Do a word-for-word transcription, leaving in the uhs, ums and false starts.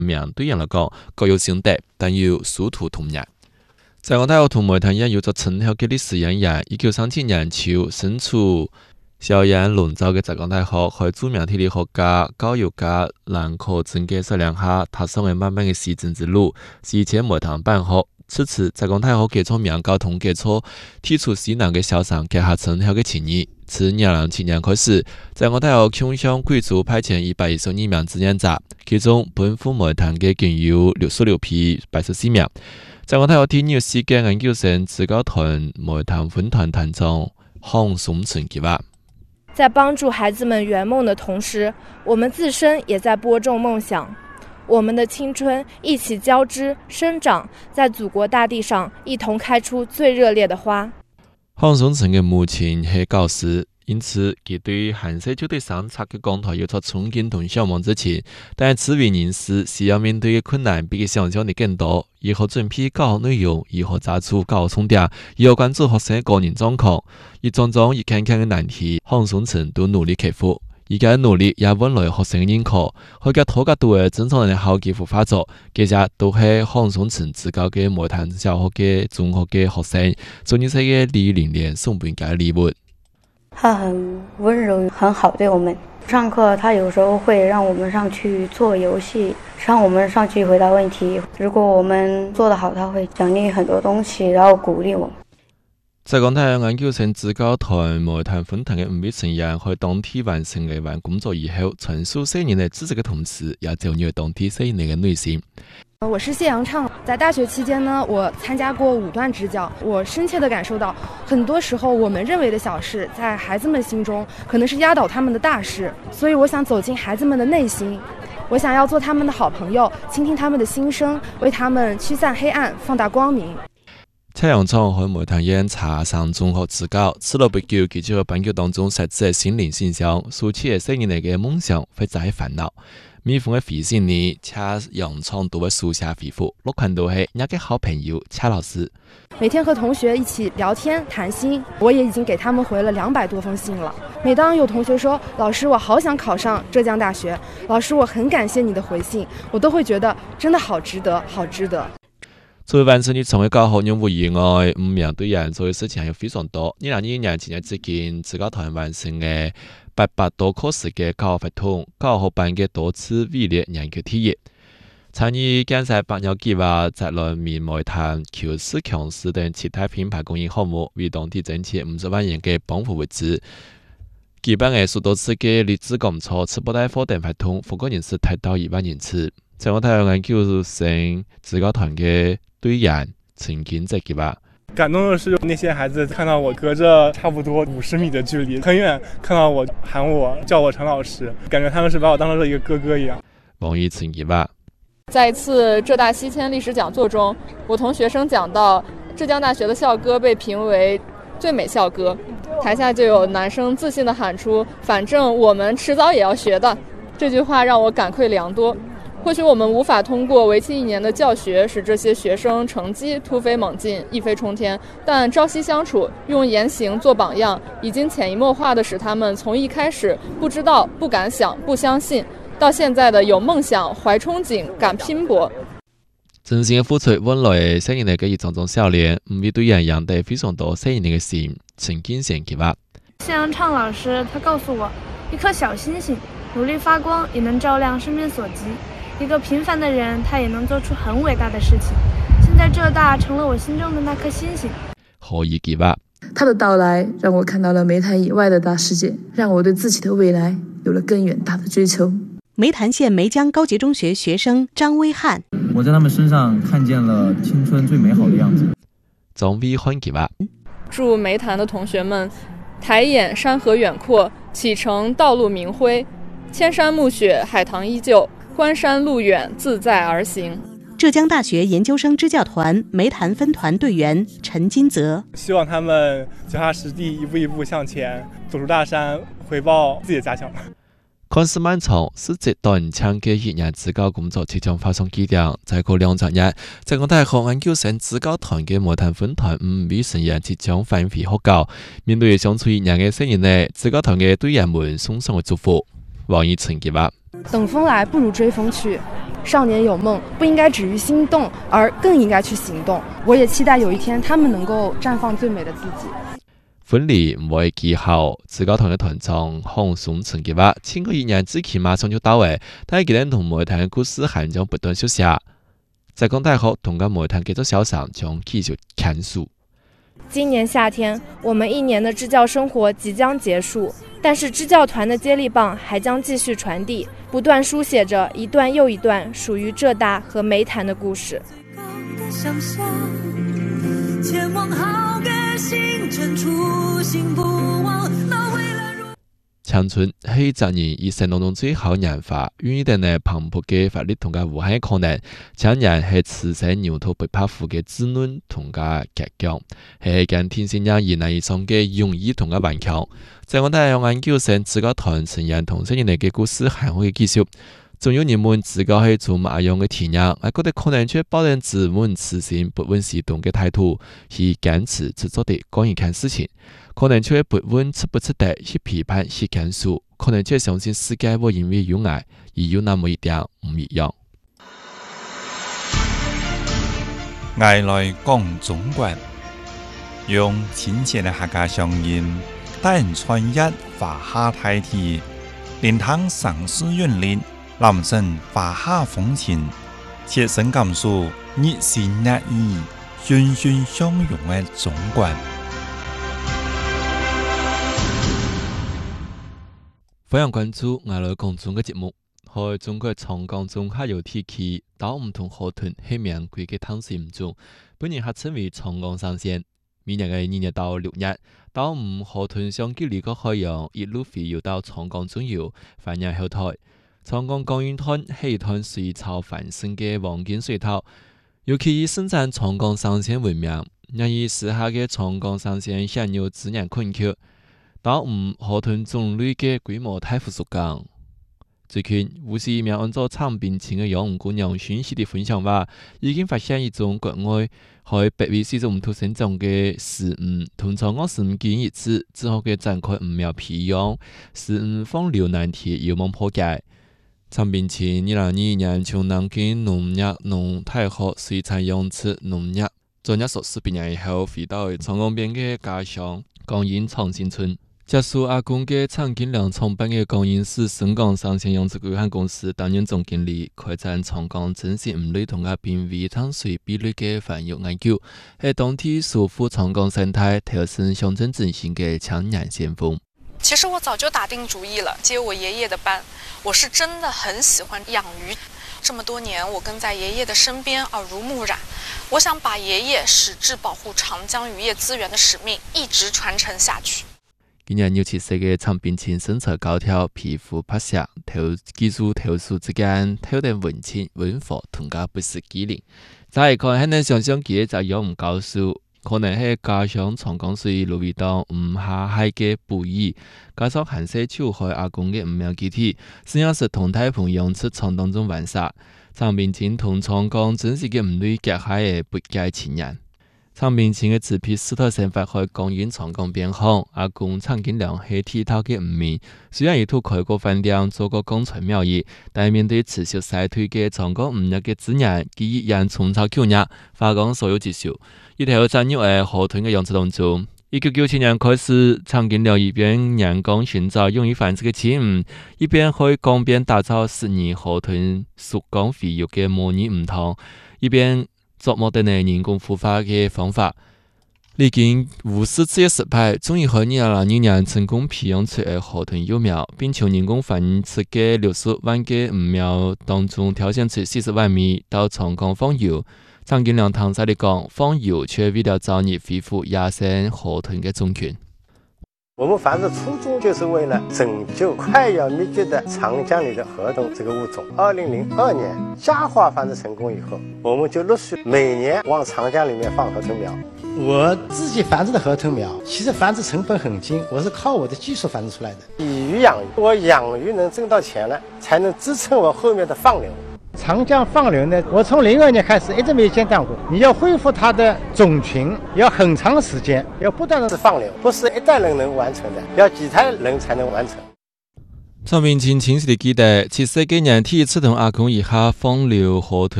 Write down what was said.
名对人嚟講各有心得，但要殊途同日。在港大學同梅潭縣有着深厚嘅歷史淵源，一九三七年秋身處小燕籠罩嘅在港大學，喺著名地理學家、教育家蘭可正嘅率領下，踏上嘅漫漫嘅西進之路，是前梅潭辦學。此次在港大學結束名交同結束提出西南嘅小上結下深厚嘅情誼。自二零零七年開始，在港大學共向貴族派遣一百一十二名志願者，其中奔赴梅潭嘅僅有六十六批八十四名。在港大學第二世界研究生自教團梅潭分團團長洪松存計劃。 在幫助孩子們圓夢的同時，我們自身也在播種夢想。我們的青春一起交織生長，在祖國大地上一同開出最熱烈的花。 洪松存嘅母親係教師，因此佢對韓社就對上冊嘅講台有咗憧憬同向往之情，但係此為人士需要面對嘅困難比佢想象的更多。如何準備教學內容，如何抓住教學重點，如何關注學生嘅個人狀況，一種種一件件嘅難題，洪松存都努力克服。而家努力也換來學生嘅認可，佢嘅多角度嘅正常人嘅好幾幅畫作，其實都係洪松存自教嘅梅潭小學嘅中學嘅學生，做呢些嘅李玲蓮送俾嘅禮物。 他很溫柔，很好對我們。上課他有時候會讓我們上去做遊戲，讓我們上去回答問題。如果我們做得好，他會獎勵很多東西，然後鼓勵我們。 在港大研究生自教團梅潭分團嘅五位成員喺當地完成嘅完工作以後，陳述四年嘅知識嘅同時，也走入當地四年嘅內心。 我是謝陽暢，在大學期間呢，我參加過五段支教，我深切地感受到，很多時候我們認為的小事，在孩子們心中可能是壓倒他們的大事，所以我想走進孩子們的內心，我想要做他們的好朋友，傾聽他們的心聲，為他們驅散黑暗，放大光明。 謝陽暢喺梅潭縣茶山中學自教，此路不久，佢就喺班級當中實踐嘅心靈現象，數起嘅四年嚟嘅夢想，或者係煩惱。每逢嘅回信呢，謝陽暢都會書寫回覆，落款都係一個好朋友謝老師。 每天和同學一起聊天談心，我也已經給他們回了兩百多封信了。每當有同學說老師我好想考上浙江大學，老師我很感謝你的回信，我都會覺得真的好值得，好值得。 作為完成你成為教學任務以外，唔面對人做嘅事情係非常多。二零二二年前日之間，自教團完成嘅八百多課時嘅教學活動，教學辦嘅多次位列研究第一。參與建設百鳥計劃、澤來面梅潭、喬斯強勢等其他品牌公益項目，為當地增設五十萬元嘅幫扶物資。舉辦嘅數多次嘅勵志講座、直播帶貨等活動，覆蓋人次達到一萬人次。在我睇研究生自教團嘅隊員曾經在計劃。 感動的是那些孩子看到我隔着差不多五十米的距離，很遠看到我喊我叫我陳老師，感覺他們是把我當成了一個哥哥一樣。 王一曾計劃。 在一次浙大西遷歷史講座中，我同學生講到浙江大學的校歌被評為最美校歌，台下就有男生自信地喊出反正我們遲早也要學的，這句話讓我感慨良多。或許我們無法通過為期一年的教學使這些學生成績突飛猛進一飛沖天，但朝夕相處用言行做榜樣，已經潛移默化地使他們從一開始不知道不敢想不相信，到現在的有夢想懷憧憬敢拼搏。 真心嘅付出換來四年嚟嘅一種種笑臉，唔必對人養得非常多四年嘅心曾經想計劃。 謝陽暢老師他告訴我，一顆小星星努力發光也能照亮身邊所及，一個平凡的人，他也能做出很偉大的事情。現在浙大成了我心中的那顆星星。 可以計劃。 他的到來讓我看到了梅潭以外的大世界，讓我對自己的未來有了更遠大的追求。 梅潭縣梅江高級中學學生張威漢， 我在他們身上看見了青春最美好的樣子。 張威漢計劃。 祝梅潭的同學們抬眼山河遠闊，啟程道路明輝，千山暮雪海棠依舊，關山路遠自在而行。 浙江大學研究生支教團梅潭分團隊員陳金澤， 希望他們腳踏實地，一步一步向前，走出大山，回報自己的家鄉。 看似漫長，實際短長嘅一年自教工作即將發生結點。再過兩週日，在港大學研究生自教團嘅梅潭分團五位成員即將返回學校，面對相處一年嘅四年內，自教團嘅隊員們送上嘅祝福。王以晴結話。 等风来不如追风去，少年有梦不应该止于心动，而更应该去行动。我也期待有一天他们能够绽放最美的自己。 婚礼唔會記後，自教團嘅團長洪松成嘅話，千個一年之期馬上就到位，但係佢哋同梅壇嘅故事還將不斷消息。在港大學同個梅壇繼續小上將繼續看書。 今年夏天，我們一年的支教生活即將結束，但是支教團的接力棒還將繼續傳遞，不斷書寫着一段又一段屬於浙大和梅壇的故事。前往好個星辰，初心不忘，那未來如青春係一人一生當中最好年華，願意定係蓬勃嘅法律同埋無限嘅可能。青年係慈禧牛頭不怕虎嘅滋潤同埋倔強，係間天性讓人難以上嘅容易同埋頑強。在我哋用研究生自教團成員同青年嘅故事還會繼續。仲有人們自教係做乜樣嘅體驗，我覺得可能卻保持自問自省、不問自動嘅態度，去堅持執着地講一件事情。可能卻不問值不值得去批判、去檢討，可能卻相信世界會因為有愛而有那麼一點唔一樣。 愛來講中國，用親切嘅客家聲音，帶人穿越華夏大地，連趟城市韻律。男生華夏風情，切身感受熱情熱意、欣欣相融嘅中國。 歡迎關注我來講中嘅節目，喺中國長江中下游地區到唔同河豚係名貴嘅探險中，本年客稱為長江上線。每年嘅二月到六月，到五河豚相距離個海洋一路飛游到長江中游，繁衍後代。長江江源灘係一灘水草繁盛嘅黃金水塘，尤其以生產長江上線為名，因以時下嘅長江上線享有自然困缺，到五河豚種類嘅規模大幅縮減。最近，無錫一名按照長濱青嘅養魚姑娘訊息地分享話，已經發現一種國外喺北緯四十五度生長嘅石魚，同長江石魚基因一致，之後嘅展開魚苗培養，石魚放流難題有望破解。長濱青二零二一年從南京農業農大學水產養殖農業專業碩士畢業以後，回到長江邊嘅家鄉江陰長興村，接受阿公嘅陳金良創辦嘅江陰市深港上線養殖有限公司擔任總經理，開展長江珍稀魚類同埋瀕危淡水貝類嘅繁育研究，係當地守護長江生態、提升鄉鎮振興嘅青年先鋒。 其實我早就打定主意了，接我爺爺的班。我是真的很喜歡養魚，這麼多年我跟在爺爺的身邊，耳濡目染。我想把爺爺矢志保護長江漁業資源的使命一直傳承下去。 今年有七歲嘅長濱青身材高挑，皮膚白皙，頭技術頭數之間透點溫情、溫和同加不失機靈。再一看，還能想象佢就養唔高數。可能係家鄉長江水流域到唔下海嘅捕魚，加上寒色秋海阿公嘅魚苗基地，實驗室同大棚養殖場當中玩耍。長濱青同長江珍稀嘅魚類結合嘅不解親人。長濱青嘅自批師徒生活喺江陰長江邊巷，阿公陳金良係鐵頭嘅魚民，雖然一度開過飯店，做過江船貿易，但面對持續衰退嘅長江魚業嘅資源，佢依然重操舊業，發光所有技術。一條產業喺河豚嘅養殖當中，一九九七年開始，陳金良一邊沿江尋找容易繁殖嘅青魚，一邊喺江邊打造十二河豚溯江肥育嘅模擬魚塘，一邊琢磨定嘅人工孵化嘅方法。歷經無數次嘅失敗，終於喺二零零二年成功培養出嘅河豚幼苗，並從人工繁殖嘅六十萬個魚苗當中挑選出四十萬米到長江放幼。陳金良坦率地講，放幼卻為了早日恢復野生河豚嘅種群。 我們繁殖初衷就是為了拯救快要滅絕的長江裏的河豚這個物種。二零零二年家化繁殖成功以後，我們就陸續每年往長江裏面放河豚苗。我自己繁殖的河豚苗，其實繁殖成本很低，我是靠我的技術繁殖出來的。以魚養魚，我養魚能掙到錢了，才能支撐我後面的放流。長江放流呢，我從零二年開始一直沒間斷過。你要恢復它的種群，要很長時間，要不斷的放流，不是一代人能完成的，要幾代人才能完成。 陈明清清晰地记得，七岁几年第一次同阿公一下放流河头